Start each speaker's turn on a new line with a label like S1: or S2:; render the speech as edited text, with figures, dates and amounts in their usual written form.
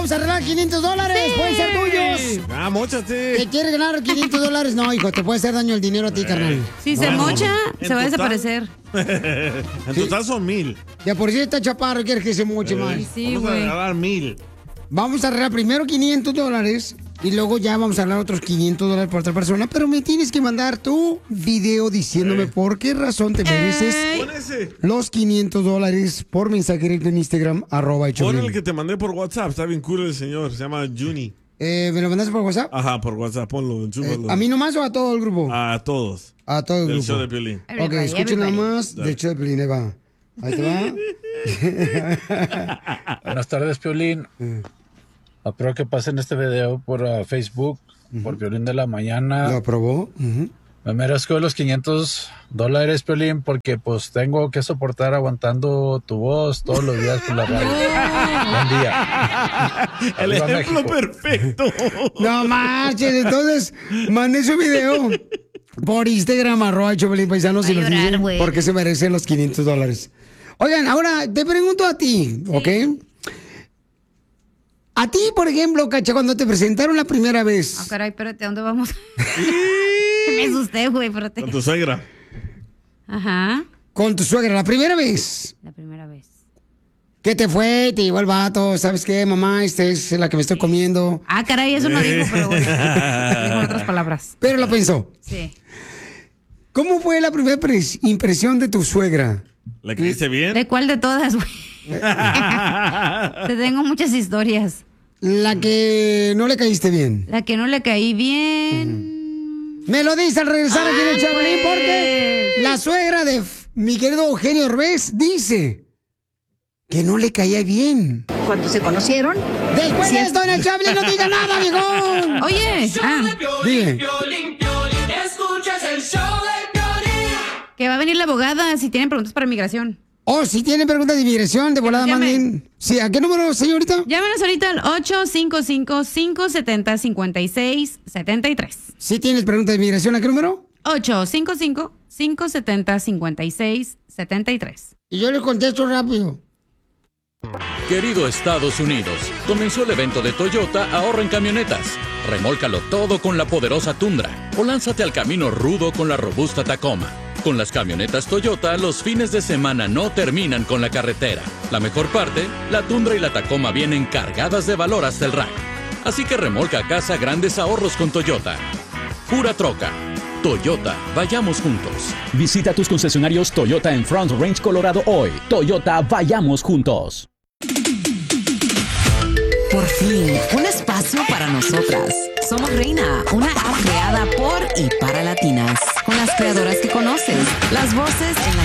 S1: vamos a arreglar $500.
S2: Sí.
S1: Pueden ser tuyos.
S3: Ah, móchate.
S1: ¿Te quieres ganar $500? No, hijo, te puede hacer daño el dinero a ti, carnal.
S2: Si se mocha, se va a desaparecer.
S3: En total son 1,000.
S1: Ya por si está chaparro, quieres que se moche más.
S2: Sí,
S3: Vamos a
S2: güey.
S3: regalar 1,000.
S1: Vamos a arreglar primero $500 y luego ya vamos a arreglar otros $500 por otra persona, pero me tienes que mandar tu video diciéndome por qué razón te mereces
S3: Pon ese.
S1: los $500 por mensaje directo en Instagram,
S3: Pon
S1: @Choplin.
S3: el que te mandé por WhatsApp. Está bien cool el señor. Se llama Juni.
S1: ¿Me lo mandaste por WhatsApp?
S3: Ajá, por WhatsApp. Ponlo, enchúfalo.
S1: ¿A mí nomás o a todo el grupo?
S3: A todos.
S1: A todo el
S3: Del
S1: grupo.
S3: show de Piolín.
S1: Ok, escuchen nada más del show de Piolín, ahí va. Ahí te va.
S4: Buenas tardes, Piolín. Espero que pasen este video por Facebook, por Piolín de la Mañana.
S1: ¿Lo aprobó?
S4: Me merezco los $500, Piolín, porque pues tengo que soportar aguantando tu voz todos los días por la radio. Buen día.
S3: El
S4: Arriba,
S3: ejemplo
S4: México.
S3: perfecto.
S1: No marches, entonces mandé su video por Instagram, @Choplin Paisanos, y nos dicen por qué se merecen los $500. Oigan, ahora te pregunto a ti, ¿ok? A ti, por ejemplo, Cacha, cuando te presentaron la primera vez.
S2: Ah, caray, espérate, ¿a dónde vamos? Me asusté, güey, espérate.
S3: Con tu suegra.
S2: Ajá.
S1: Con tu suegra, la primera vez.
S2: La primera vez.
S1: ¿Qué te fue? Te llevó el vato. ¿Sabes qué, mamá? Esta es la que me estoy comiendo.
S2: Ah, caray, eso no dijo, pero bueno. Dijo otras palabras.
S1: Pero lo pensó.
S2: Sí.
S1: ¿Cómo fue la primera impresión de tu suegra?
S3: ¿Le creíste bien?
S2: ¿De cuál de todas, güey? Te tengo muchas historias.
S1: La que no le caíste bien.
S2: La que no le caí bien.
S1: Me lo dice al regresar aquí en el Chaplin, porque la suegra de mi querido Eugenio Derbez dice que no le caía bien.
S5: Cuando se conocieron.
S1: Después de esto en el Chaplin no diga nada, viejón.
S2: Oye,
S1: Dime.
S6: Escuchas el show de Piolín.
S2: Que va a venir la abogada si tienen preguntas para inmigración.
S1: Oh, si tienen preguntas de inmigración, de volada manden. Sí, ¿a qué número, señorita?
S2: Llámenos ahorita al 855-570-5673.
S1: Si tienes preguntas de inmigración, ¿a qué número?
S2: 855-570-5673.
S1: Y yo le contesto rápido.
S7: Querido Estados Unidos, comenzó el evento de Toyota Ahorra en Camionetas. Remólcalo todo con la poderosa Tundra o lánzate al camino rudo con la robusta Tacoma. Con las camionetas Toyota, los fines de semana no terminan con la carretera. La mejor parte, la Tundra y la Tacoma vienen cargadas de valor hasta el rack. Así que remolca a casa grandes ahorros con Toyota. Pura troca. Toyota, vayamos juntos.
S8: Visita tus concesionarios Toyota en Front Range, Colorado hoy. Toyota, vayamos juntos.
S9: Por fin, un espacio para nosotras. Somos Reina, una app creada por y para latinas. Con las creadoras que conoces, las voces en